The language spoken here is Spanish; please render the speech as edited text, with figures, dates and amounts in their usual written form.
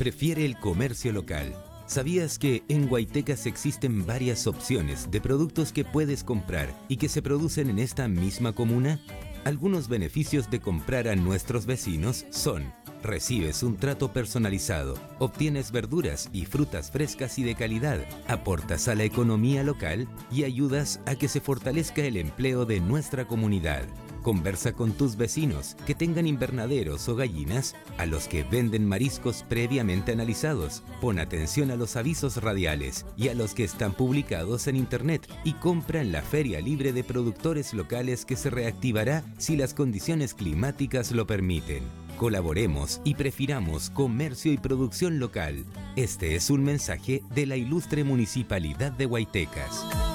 prefiere el comercio local. ¿Sabías que en Guaytecas existen varias opciones de productos que puedes comprar y que se producen en esta misma comuna? Algunos beneficios de comprar a nuestros vecinos son: recibes un trato personalizado, obtienes verduras y frutas frescas y de calidad, aportas a la economía local y ayudas a que se fortalezca el empleo de nuestra comunidad. Conversa con tus vecinos que tengan invernaderos o gallinas, a los que venden mariscos previamente analizados. Pon atención a los avisos radiales y a los que están publicados en internet y compra en la Feria Libre de Productores Locales, que se reactivará si las condiciones climáticas lo permiten. Colaboremos y prefiramos comercio y producción local. Este es un mensaje de la ilustre Municipalidad de Guaytecas.